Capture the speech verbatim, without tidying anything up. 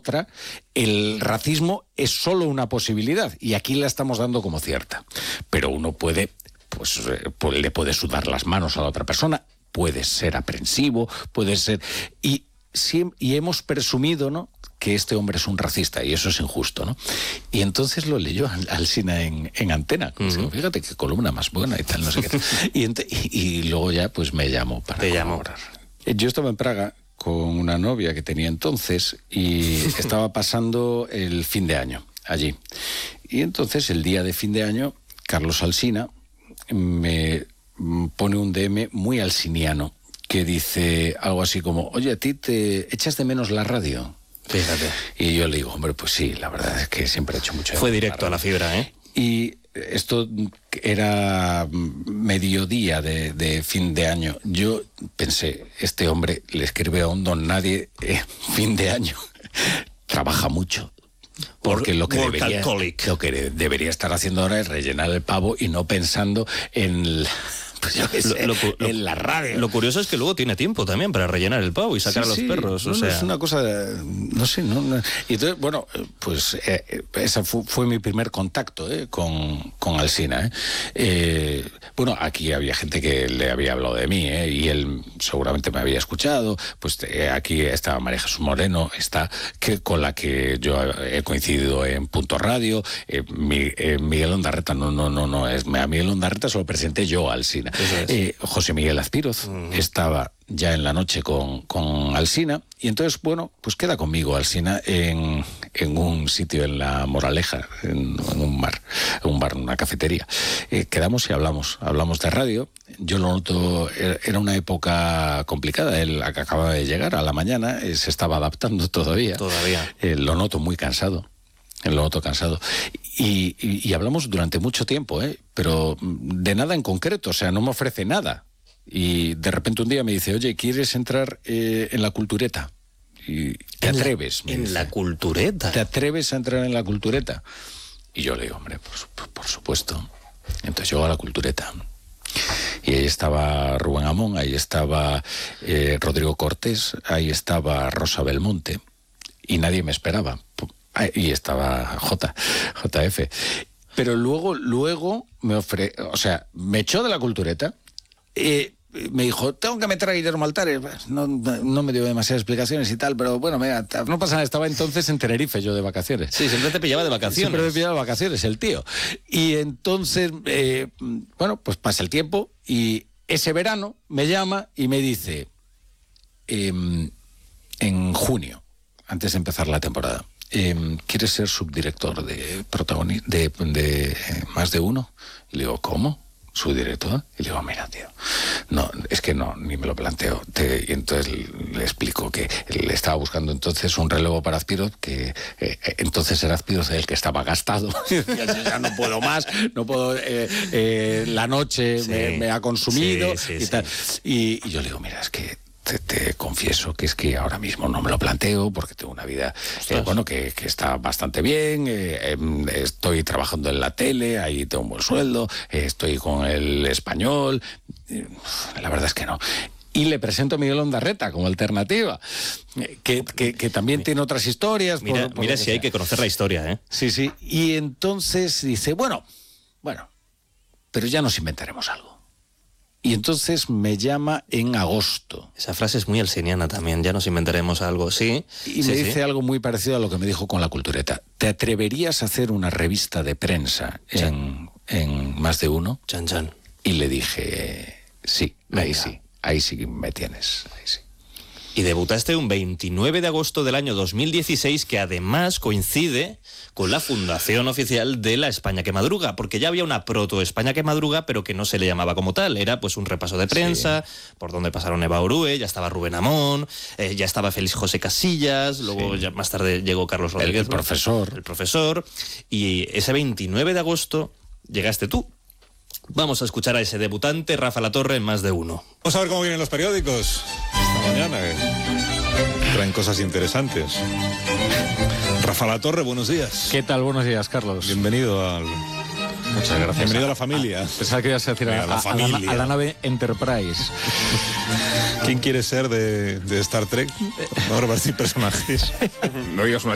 otra, el racismo es solo una posibilidad y aquí la estamos dando como cierta. Pero uno puede, pues, pues le puede sudar las manos a la otra persona, puede ser aprensivo, puede ser... Y, y hemos presumido, ¿no?, que este hombre es un racista y eso es injusto, ¿no? Y entonces lo leyó Alsina en, en Antena. Uh-huh. Fíjate qué columna más buena y tal, no sé qué. Y, ent- y, y luego ya pues me llamó para Te llamó. colaborar. Yo estaba en Praga con una novia que tenía entonces y estaba pasando el fin de año allí. Y entonces el día de fin de año, Carlos Alsina me pone un D M muy alsiniano que dice algo así como: oye, ¿a ti te echas de menos la radio? Fíjate. Y yo le digo, hombre, pues sí, la verdad es que siempre he hecho mucho. Fue directo a la fibra, ¿eh? Y esto era mediodía de, de fin de año. Yo pensé, este hombre le escribe a un don nadie, eh, fin de año, trabaja mucho. Porque lo que, debería, lo que debería estar haciendo ahora es rellenar el pavo y no pensando en... La, pues yo qué sé, lo, lo, en la radio. Lo curioso es que luego tiene tiempo también para rellenar el pavo y sacar sí, a los sí, perros. No, o sea... no, es una cosa, no sé, no, no. Y entonces, bueno, pues eh, ese fue, fue mi primer contacto eh, con, con Alsina. Eh. Eh, bueno, aquí había gente que le había hablado de mí eh, y él seguramente me había escuchado. Pues eh, aquí está María Jesús Moreno, está que con la que yo he coincidido en Punto Radio. Eh, mi, eh, Miguel Ondarreta, no, no, no, no, es, a Miguel Ondarreta se lo presenté yo a Alsina. Eh, José Miguel Azpiroz uh-huh. estaba ya en la noche con, con Alsina y entonces, bueno, pues queda conmigo Alsina en, en un sitio en La Moraleja, en, en un bar, en un bar, una cafetería. Eh, quedamos y hablamos, hablamos de radio. Yo lo noto, era una época complicada, él acababa de llegar a la mañana, eh, se estaba adaptando todavía. Todavía. Eh, lo noto muy cansado. Lo noto cansado. Y, y, y hablamos durante mucho tiempo, ¿eh? Pero de nada en concreto, o sea, no me ofrece nada. Y de repente un día me dice, oye, ¿quieres entrar eh, en la cultureta? Y te atreves. ¿En, la, ¿En la cultureta? ¿Te atreves a entrar en la cultureta? Y yo le digo, hombre, por, por supuesto. Entonces yo a la cultureta. Y ahí estaba Rubén Amón, ahí estaba eh, Rodrigo Cortés, ahí estaba Rosa Belmonte. Y nadie me esperaba. Y estaba J, J F. Pero luego, luego me ofre, o sea, me echó de la cultureta, eh, me dijo, tengo que meter a Guillermo Altares. No, no me dio demasiadas explicaciones y tal, pero bueno, mira, no pasa nada, estaba entonces en Tenerife yo de vacaciones. Sí, siempre te pillaba de vacaciones. Siempre me pillaba de vacaciones, el tío. Y entonces, eh, bueno, pues pasa el tiempo y ese verano me llama y me dice, eh, en junio, antes de empezar la temporada, Eh, ¿quieres ser subdirector de protagonista de, de eh, Más de Uno? Y le digo, ¿cómo? ¿Subdirector? Y le digo, mira, tío, no, es que no, ni me lo planteo. Te, y entonces le explico que le estaba buscando entonces un relevo para Azpiroz, que eh, entonces era Azpiroz el que estaba gastado. Ya no puedo más, no puedo, eh, eh, la noche sí. me, me ha consumido sí, sí, y tal. Sí. Y, y yo le digo, mira, es que Te, te confieso que es que ahora mismo no me lo planteo porque tengo una vida eh, bueno que, que está bastante bien, eh, eh, estoy trabajando en la tele, ahí tengo un buen sueldo, eh, estoy con el Español, eh, la verdad es que no. Y le presento a Miguel Ondarreta como alternativa, eh, que, que, que también tiene otras historias. Mira, por, por mira si sea. Hay que conocer la historia, ¿eh? Sí, sí. Y entonces dice, bueno, bueno, pero ya nos inventaremos algo. Y entonces me llama en agosto. Esa frase es muy alsiniana también, ya nos inventaremos algo, sí. Y sí, me sí. dice algo muy parecido a lo que me dijo con la cultureta. ¿Te atreverías a hacer una revista de prensa en, en Más de Uno? Chan, chan. Y le dije, sí, Venga. ahí sí, ahí sí me tienes, ahí sí. Y debutaste un veintinueve de agosto del año dos mil dieciséis, que además coincide con la fundación oficial de la España que Madruga, porque ya había una proto España que Madruga, pero que no se le llamaba como tal. Era pues un repaso de prensa, sí. por donde pasaron Eva Orue, ya estaba Rubén Amón, eh, ya estaba Félix José Casillas, luego sí. ya más tarde llegó Carlos Rodríguez. El profesor. El profesor. Y ese veintinueve de agosto llegaste tú. Vamos a escuchar a ese debutante, Rafa Latorre, en Más de Uno. Vamos a ver cómo vienen los periódicos esta mañana, que traen cosas interesantes. Rafa Latorre, buenos días. ¿Qué tal? Buenos días, Carlos. Bienvenido al... Muchas gracias. Bienvenido a la familia. A, pensaba que ibas a decir a, a, la a, la, a la nave Enterprise. ¿Quién quiere ser de, de Star Trek? Vamos a repartir personajes. No digas una